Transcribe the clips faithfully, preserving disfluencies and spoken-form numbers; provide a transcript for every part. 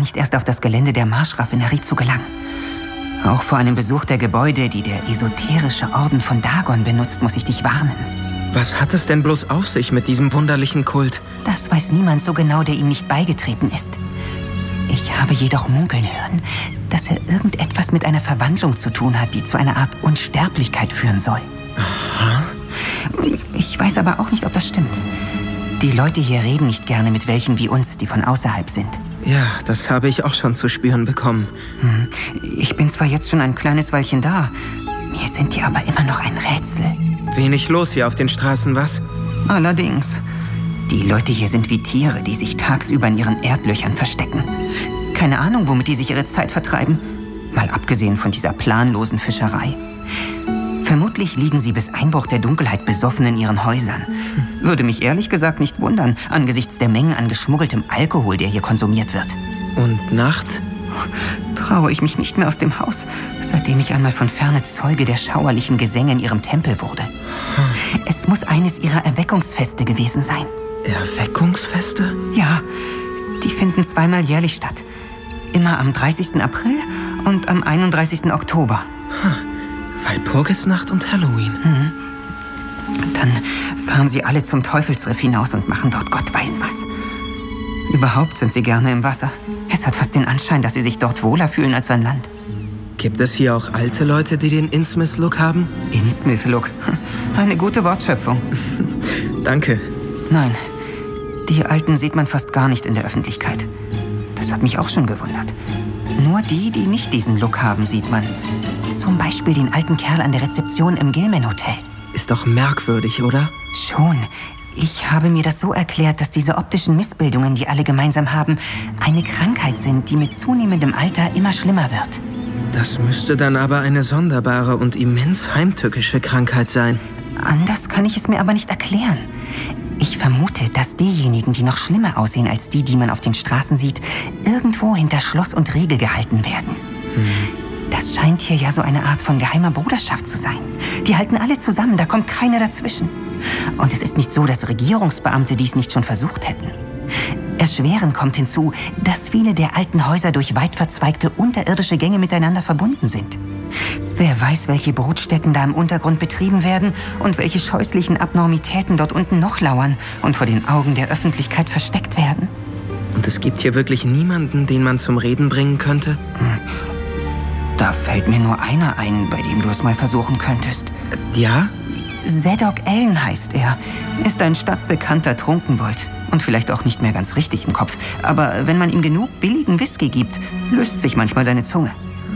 nicht erst auf das Gelände der Marsh-Raffinerie zu gelangen. Auch vor einem Besuch der Gebäude, die der esoterische Orden von Dagon benutzt, muss ich dich warnen. Was hat es denn bloß auf sich mit diesem wunderlichen Kult? Das weiß niemand so genau, der ihm nicht beigetreten ist. Ich habe jedoch munkeln hören, dass er irgendetwas mit einer Verwandlung zu tun hat, die zu einer Art Unsterblichkeit führen soll. Aha. Ich weiß aber auch nicht, ob das stimmt. Die Leute hier reden nicht gerne mit welchen wie uns, die von außerhalb sind. Ja, das habe ich auch schon zu spüren bekommen. Hm. Ich bin zwar jetzt schon ein kleines Weilchen da, mir sind die aber immer noch ein Rätsel. Wenig los hier auf den Straßen, was? Allerdings. Die Leute hier sind wie Tiere, die sich tagsüber in ihren Erdlöchern verstecken. Keine Ahnung, womit die sich ihre Zeit vertreiben. Mal abgesehen von dieser planlosen Fischerei. Vermutlich liegen sie bis Einbruch der Dunkelheit besoffen in ihren Häusern. Würde mich ehrlich gesagt nicht wundern, angesichts der Mengen an geschmuggeltem Alkohol, der hier konsumiert wird. Und nachts? Traue ich mich nicht mehr aus dem Haus, seitdem ich einmal von Ferne Zeuge der schauerlichen Gesänge in ihrem Tempel wurde. Hm. Es muss eines ihrer Erweckungsfeste gewesen sein. Erweckungsfeste? Ja, die finden zweimal jährlich statt. Immer am dreißigsten April und am einunddreißigsten Oktober. Hm. Walpurgisnacht und Halloween. Mhm. Dann fahren sie alle zum Teufelsriff hinaus und machen dort Gott weiß was. Überhaupt sind sie gerne im Wasser. Es hat fast den Anschein, dass sie sich dort wohler fühlen als an Land. Gibt es hier auch alte Leute, die den Innsmouth-Look haben? Innsmouth-Look? Eine gute Wortschöpfung. Danke. Nein, die Alten sieht man fast gar nicht in der Öffentlichkeit. Das hat mich auch schon gewundert. Nur die, die nicht diesen Look haben, sieht man. Zum Beispiel den alten Kerl an der Rezeption im Gilman Hotel. Ist doch merkwürdig, oder? Schon. Ich habe mir das so erklärt, dass diese optischen Missbildungen, die alle gemeinsam haben, eine Krankheit sind, die mit zunehmendem Alter immer schlimmer wird. Das müsste dann aber eine sonderbare und immens heimtückische Krankheit sein. Anders kann ich es mir aber nicht erklären. Ich vermute, dass diejenigen, die noch schlimmer aussehen als die, die man auf den Straßen sieht, irgendwo hinter Schloss und Riegel gehalten werden. Hm. Das scheint hier ja so eine Art von geheimer Bruderschaft zu sein. Die halten alle zusammen, da kommt keiner dazwischen. Und es ist nicht so, dass Regierungsbeamte dies nicht schon versucht hätten. Erschwerend kommt hinzu, dass viele der alten Häuser durch weit verzweigte unterirdische Gänge miteinander verbunden sind. Wer weiß, welche Brutstätten da im Untergrund betrieben werden und welche scheußlichen Abnormitäten dort unten noch lauern und vor den Augen der Öffentlichkeit versteckt werden. Und es gibt hier wirklich niemanden, den man zum Reden bringen könnte? Da fällt mir nur einer ein, bei dem du es mal versuchen könntest. Ja? Zadok Allen heißt er. Ist ein stadtbekannter Trunkenbold. Und vielleicht auch nicht mehr ganz richtig im Kopf. Aber wenn man ihm genug billigen Whisky gibt, löst sich manchmal seine Zunge.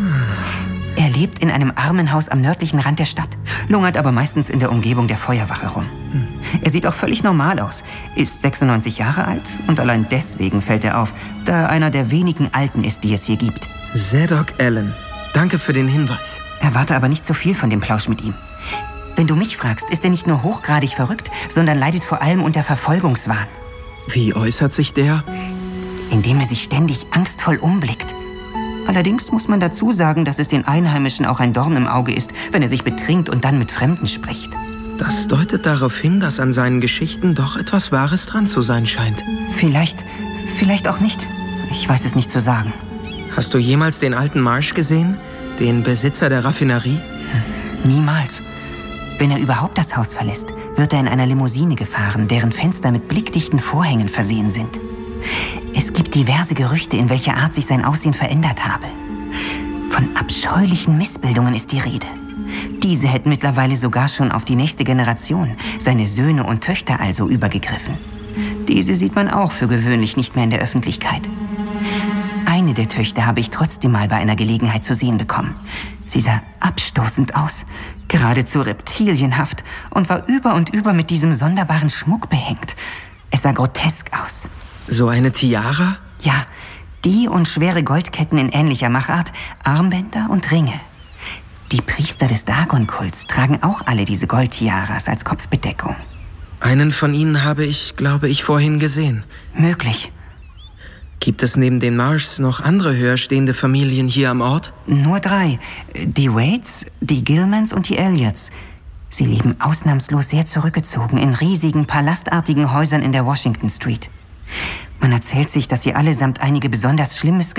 Er lebt in einem Armenhaus am nördlichen Rand der Stadt, lungert aber meistens in der Umgebung der Feuerwache rum. Er sieht auch völlig normal aus, ist sechsundneunzig Jahre alt und allein deswegen fällt er auf, da er einer der wenigen Alten ist, die es hier gibt. Zadok Allen. Danke für den Hinweis. Erwarte aber nicht so viel von dem Plausch mit ihm. Wenn du mich fragst, ist er nicht nur hochgradig verrückt, sondern leidet vor allem unter Verfolgungswahn. Wie äußert sich der? Indem er sich ständig angstvoll umblickt. Allerdings muss man dazu sagen, dass es den Einheimischen auch ein Dorn im Auge ist, wenn er sich betrinkt und dann mit Fremden spricht. Das deutet darauf hin, dass an seinen Geschichten doch etwas Wahres dran zu sein scheint. Vielleicht, vielleicht auch nicht. Ich weiß es nicht zu sagen. Hast du jemals den alten Marsh gesehen? Den Besitzer der Raffinerie? Hm, niemals. Wenn er überhaupt das Haus verlässt, wird er in einer Limousine gefahren, deren Fenster mit blickdichten Vorhängen versehen sind. Es gibt diverse Gerüchte, in welcher Art sich sein Aussehen verändert habe. Von abscheulichen Missbildungen ist die Rede. Diese hätten mittlerweile sogar schon auf die nächste Generation, seine Söhne und Töchter also, übergegriffen. Diese sieht man auch für gewöhnlich nicht mehr in der Öffentlichkeit. Eine der Töchter habe ich trotzdem mal bei einer Gelegenheit zu sehen bekommen. Sie sah abstoßend aus, geradezu reptilienhaft und war über und über mit diesem sonderbaren Schmuck behängt. Es sah grotesk aus. So eine Tiara? Ja, die und schwere Goldketten in ähnlicher Machart, Armbänder und Ringe. Die Priester des Dagon-Kults tragen auch alle diese Goldtiaras als Kopfbedeckung. Einen von ihnen habe ich, glaube ich, vorhin gesehen. Möglich. Gibt es neben den Marshs noch andere höher stehende Familien hier am Ort? Nur drei. Die Waits, die Gilmans und die Elliots. Sie leben ausnahmslos sehr zurückgezogen in riesigen, palastartigen Häusern in der Washington Street. Man erzählt sich, dass sie allesamt einige besonders schlimm